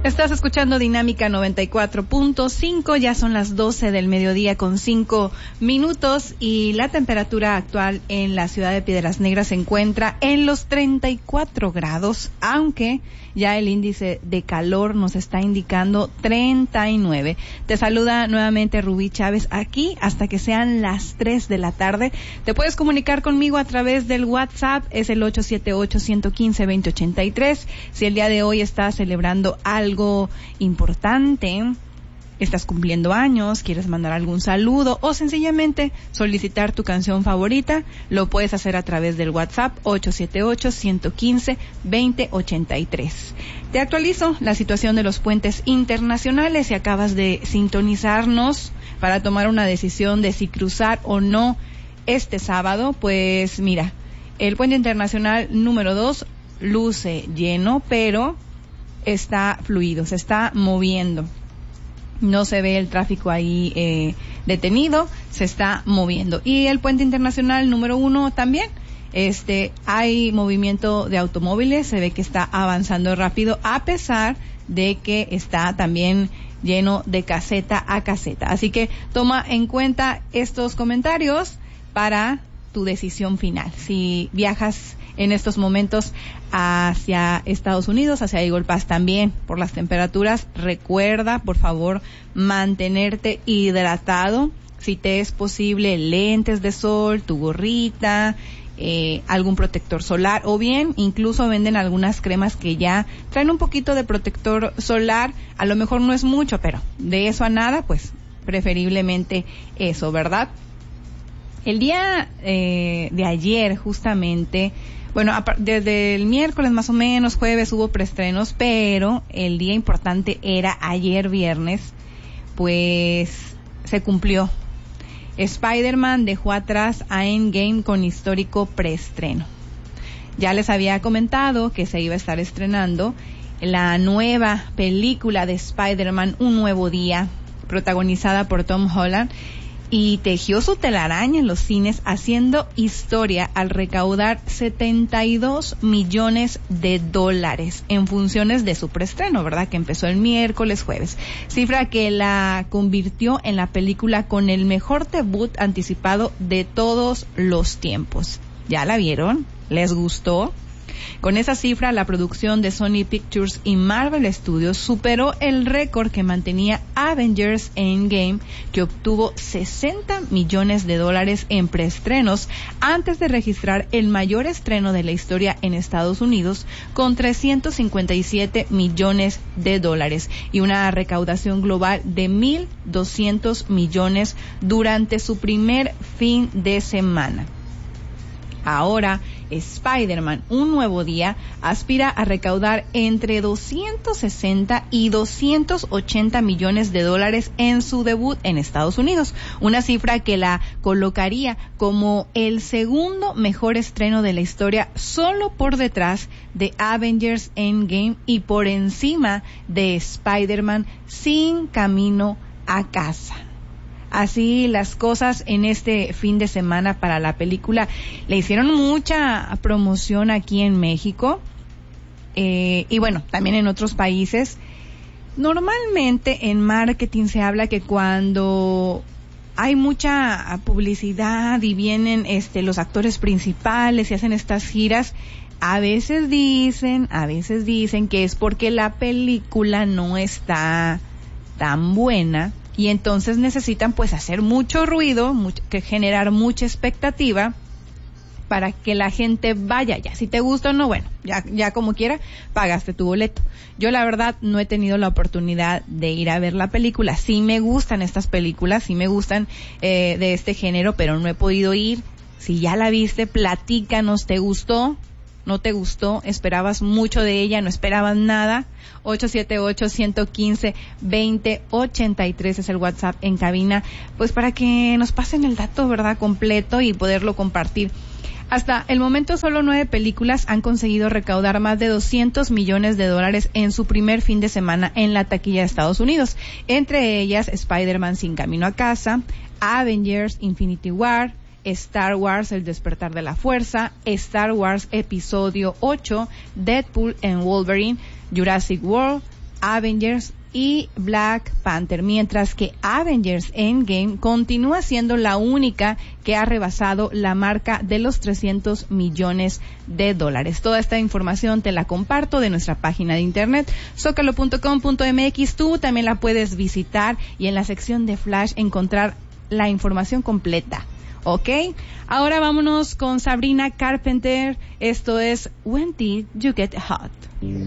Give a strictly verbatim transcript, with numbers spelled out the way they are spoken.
Estás escuchando Dinámica noventa y cuatro punto cinco, ya son las doce del mediodía con cinco minutos y la temperatura actual en la ciudad de Piedras Negras se encuentra en los treinta y cuatro grados, aunque ya el índice de calor nos está indicando treinta y nueve. Te saluda nuevamente Rubí Chávez aquí hasta que sean las tres de la tarde. Te puedes comunicar conmigo a través del WhatsApp, es el ocho siete ocho, uno uno cinco, dos cero ocho tres. Si el día de hoy estás celebrando algo algo importante, estás cumpliendo años, quieres mandar algún saludo o sencillamente solicitar tu canción favorita, lo puedes hacer a través del WhatsApp ocho siete ocho, uno uno cinco, dos cero ocho tres. Te actualizo la situación de los puentes internacionales. Si acabas de sintonizarnos para tomar una decisión de si cruzar o no este sábado, pues mira, el puente internacional número dos luce lleno, pero está fluido, se está moviendo. No se ve el tráfico ahí eh, detenido, se está moviendo. Y el puente internacional número uno también, este, hay movimiento de automóviles, se ve que está avanzando rápido, a pesar de que está también lleno de caseta a caseta. Así que toma en cuenta estos comentarios para tu decisión final. Si viajas en estos momentos hacia Estados Unidos, hacia Eagle Pass también, por las temperaturas, recuerda, por favor, mantenerte hidratado. Si te es posible, lentes de sol, tu gorrita, eh, algún protector solar, o bien, incluso venden algunas cremas que ya traen un poquito de protector solar. A lo mejor no es mucho, pero de eso a nada, pues, preferiblemente eso, ¿verdad? El día eh, de ayer, justamente, bueno, desde el miércoles más o menos, jueves hubo preestrenos, pero el día importante era ayer viernes, pues se cumplió. Spider-Man dejó atrás a Endgame con histórico preestreno. Ya les había comentado que se iba a estar estrenando la nueva película de Spider-Man, Un Nuevo Día, protagonizada por Tom Holland, y tejió su telaraña en los cines haciendo historia al recaudar setenta y dos millones de dólares en funciones de su preestreno, ¿verdad? Que empezó el miércoles, jueves. Cifra que la convirtió en la película con el mejor debut anticipado de todos los tiempos. ¿Ya la vieron? ¿Les gustó? Con esa cifra, la producción de Sony Pictures y Marvel Studios superó el récord que mantenía Avengers Endgame, que obtuvo sesenta millones de dólares en preestrenos antes de registrar el mayor estreno de la historia en Estados Unidos, con trescientos cincuenta y siete millones de dólares y una recaudación global de mil doscientos millones durante su primer fin de semana. Ahora, Spider-Man, Un Nuevo Día, aspira a recaudar entre doscientos sesenta y doscientos ochenta millones de dólares en su debut en Estados Unidos, una cifra que la colocaría como el segundo mejor estreno de la historia, solo por detrás de Avengers Endgame y por encima de Spider-Man Sin Camino a Casa. Así las cosas en este fin de semana para la película. Le hicieron mucha promoción aquí en México eh, y bueno, también en otros países. Normalmente en marketing se habla que cuando hay mucha publicidad y vienen este los actores principales y hacen estas giras, a veces dicen, a veces dicen que es porque la película no está tan buena. Y entonces necesitan pues hacer mucho ruido, mucho, que generar mucha expectativa para que la gente vaya ya. Si te gusta o no, bueno, ya, ya como quiera, pagaste tu boleto. Yo la verdad no he tenido la oportunidad de ir a ver la película. Sí me gustan estas películas, sí me gustan eh, de este género, pero no he podido ir. Si ya la viste, platícanos, ¿te gustó? ¿No te gustó? ¿Esperabas mucho de ella? ¿No esperabas nada? ocho siete ocho, uno uno cinco, dos cero ocho tres es el WhatsApp en cabina, pues para que nos pasen el dato, ¿verdad?, completo y poderlo compartir. Hasta el momento solo nueve películas han conseguido recaudar más de doscientos millones de dólares en su primer fin de semana en la taquilla de Estados Unidos. Entre ellas, Spider-Man Sin Camino a Casa, Avengers Infinity War, Star Wars El Despertar de la Fuerza, Star Wars Episodio ocho, Deadpool and Wolverine, Jurassic World, Avengers y Black Panther, mientras que Avengers Endgame continúa siendo la única que ha rebasado la marca de los trescientos millones de dólares. Toda esta información te la comparto de nuestra página de internet zócalo punto com punto m x. Tú también la puedes visitar y en la sección de Flash encontrar la información completa. ¿Ok? Ahora vámonos con Sabrina Carpenter. Esto es When Did You Get Hot?